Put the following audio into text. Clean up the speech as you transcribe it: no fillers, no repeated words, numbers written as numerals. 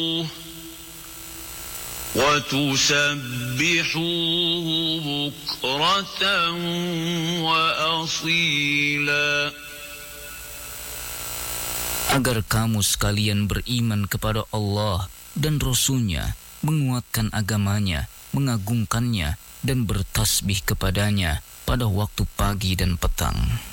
وتسبحوه بكرة وأصيلا. Agar kamu sekalian beriman kepada Allah dan Rasul-Nya, menguatkan agamanya, mengagungkannya, dan bertasbih kepadanya pada waktu pagi dan petang.